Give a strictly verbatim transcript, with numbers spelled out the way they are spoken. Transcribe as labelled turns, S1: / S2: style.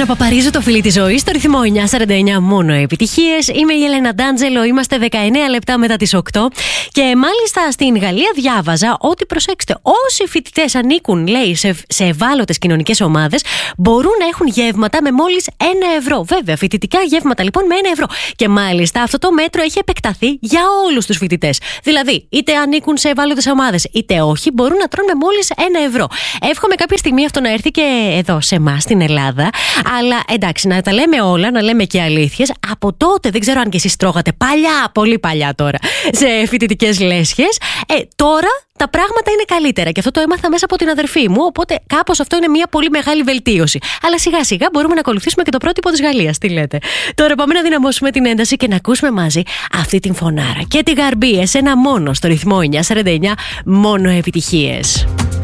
S1: να παπαρίζω το φιλί της ζωής στο ρυθμό εννιά σαράντα εννιά, μόνο επιτυχίες. Είμαι η Έλενα Ντάντζελο, είμαστε δεκαεννέα λεπτά μετά τις οκτώ. Και μάλιστα στην Γαλλία διάβαζα ότι, προσέξτε, όσοι φοιτητές ανήκουν, λέει, σε, σε ευάλωτες κοινωνικές ομάδες, μπορούν να έχουν γεύματα με μόλις ένα ευρώ. Βέβαια, φοιτητικά γεύματα λοιπόν με ένα ευρώ. Και μάλιστα αυτό το μέτρο έχει επεκταθεί για όλους τους φοιτητές. Δηλαδή, είτε ανήκουν σε ευάλωτες ομάδες, είτε όχι, μπορούν να τρώνε με μόλις ένα ευρώ. Εύχομαι κάποια στιγμή αυτό να έρθει και εδώ σε εμάς στην Ελλάδα. Αλλά εντάξει, να τα λέμε όλα, να λέμε και αλήθειες. Από τότε, δεν ξέρω αν και εσείς τρώγατε παλιά, πολύ παλιά τώρα, σε φοιτητικές λέσχες. Ε, τώρα τα πράγματα είναι καλύτερα και αυτό το έμαθα μέσα από την αδερφή μου. Οπότε κάπως αυτό είναι μια πολύ μεγάλη βελτίωση. Αλλά σιγά σιγά μπορούμε να ακολουθήσουμε και το πρότυπο της Γαλλίας. Τι λέτε? Τώρα πάμε να δυναμώσουμε την ένταση και να ακούσουμε μαζί αυτή την φωνάρα και τη Γαρμπή, εσένα μόνο, στο ρυθμό εννιά σαράντα εννιά, μόνο επιτυχίες.